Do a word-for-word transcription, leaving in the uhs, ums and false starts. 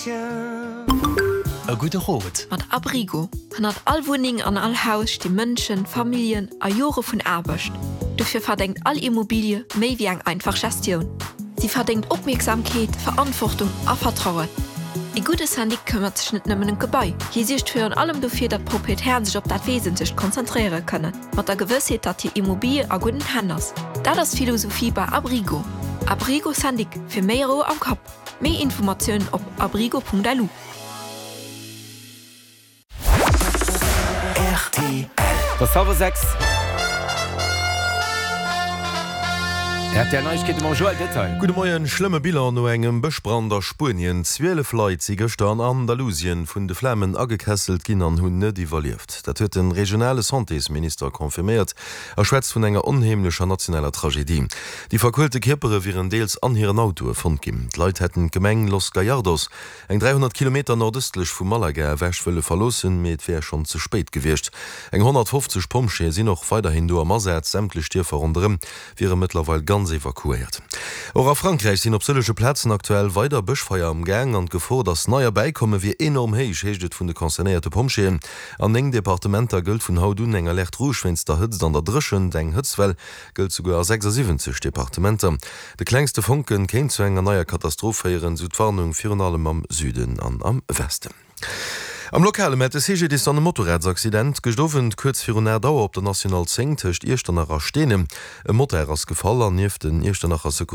E gute Rot. Mat Abrigo han hat all Wohning an all Haus die Mënschen, Familien a Jore vun Erbecht. Dufir verdenkt all Immobilie méi wie eng einfach Gestion. Sie verdenkt Opmerksamkeit, Verantwortung a Vertrauen. E gutes Handy kümmert sich nicht nëmmen um Gebäi. Hier sicht für an allem dofir, dat Proprietären sich op dat Wesen sich konzentriere können, mat der Gewissheit, dat die Immobilie a guten Händers. Da das Philosophie bei Abrigo. Abrigo Sandik für mehr Ruhe am Kopf. Mehr Informationen auf abrigo punkt d l. R T L. Das Server sechs. Er hat der Neuigkeit im Joel Detail. Gute Morgen, schlimme Bilder no engem Besprander Spurien. Zwölf Leute sind gestern an Andalusien von den Flammen angekesselt gin an Hunde überlebt. Das hat den regionale Santéminister konfirmiert. Er schwätzt von einer unheimlicher nationaler Tragödie. Die verkohlte Körper wären deels an ihren Auto gefunden. Die Leute hätten Gemeng Los Gallardos, eng dreihundert Kilometer nordöstlich von Malaga, Wäschwelle verlassen, mit wäre schon zu spät gewesen. Eng hundertfünfzig Pomsche sind noch weiterhin do am Ansatz, sämtliche Tiere unter wären mittlerweile ganz evakuiert. Auch auf Frankreich sind op solche Plätzen aktuell weiter Buschfeuer am Gang und Gefahr, dass neuer Beikomme wie enorm heich hecht vun de konzernierte Pomscheen. An eng Departementer gilt vun Haut un enger Lecht Rouge, wenns der Hütz an der Drschen deng Hützwell gilt sogar sechsundsiebzig Departementer. De kleinste Funken kenint zu enger neuer Katastropheieren Südwarnung Fi allem am Süden an am Westen. Am lokale Met C G D an dem Motorradsaccident gestoffen kurz vir er Dauer op der National zehn techt Irchternach Stene. E Motor ass gefallen nief den Irchternach